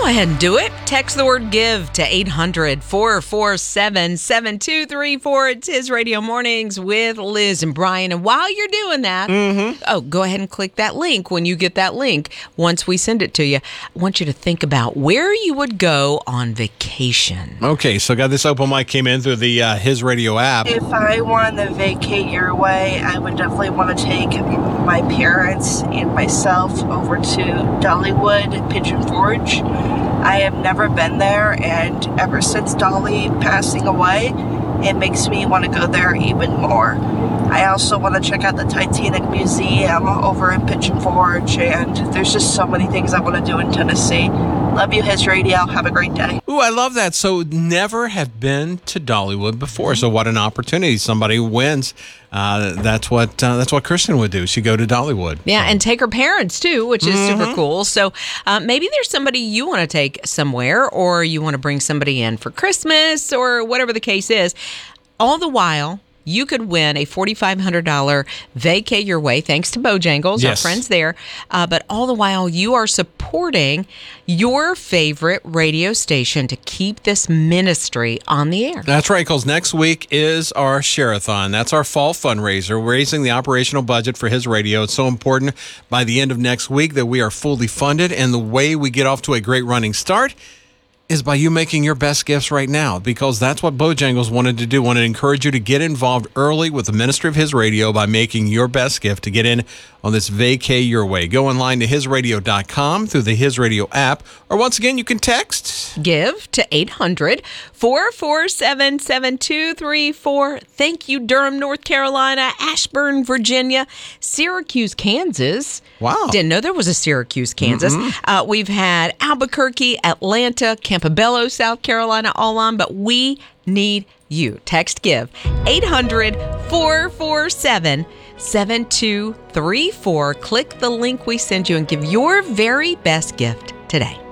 Go ahead and do it. Text the word GIVE to 800-447-7234. It's His Radio Mornings with Liz and Brian. And while you're doing that, go ahead and click that link when you get that link. Once we send it to you, I want you to think about where you would go on vacation. Okay, so got this open mic came in through the His Radio app. If I wanted to vacate your way, I would definitely want to take my parents and myself over to Dollywood, Pigeon Forge. I have never been there, and ever since Dolly passing away, it makes me want to go there even more. I also want to check out the Titanic Museum over in Pigeon Forge, and there's just so many things I want to do in Tennessee. Love you, His Radio. Have a great day. Ooh, I love that. So never have been to Dollywood before. So what an opportunity. Somebody wins. That's what Kristen would do. She'd go to Dollywood. Yeah, and take her parents, too, which is super cool. So maybe there's somebody you want to take somewhere, or you want to bring somebody in for Christmas, or whatever the case is. All the while, you could win a $4,500 vacay your way, thanks to Bojangles, our friends there. But all the while, you are supporting your favorite radio station to keep this ministry on the air. That's right, because next week is our Share-a-thon. That's our fall fundraiser, raising the operational budget for His Radio. It's so important by the end of next week that we are fully funded, and the way we get off to a great running start is by you making your best gifts right now, because that's what Bojangles wanted to do. Wanted to encourage you to get involved early with the ministry of His Radio by making your best gift to get in on this vacay your way. Go online to hisradio.com through the His Radio app, or once again, you can text GIVE to 800-447-7234. Thank you, Durham, North Carolina, Ashburn, Virginia, Syracuse, Kansas. Wow. Didn't know there was a Syracuse, Kansas. We've had Albuquerque, Atlanta, Campobello, South Carolina, all on, but we need you. Text GIVE 800-447-7234. Click the link we send you and give your very best gift today.